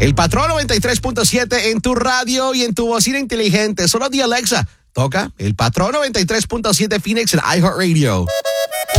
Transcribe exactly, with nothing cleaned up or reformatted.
El Patrón noventa y tres punto siete en tu radio y en tu bocina inteligente. Solo di Alexa, toca El Patrón noventa y tres punto siete Phoenix en iHeartRadio.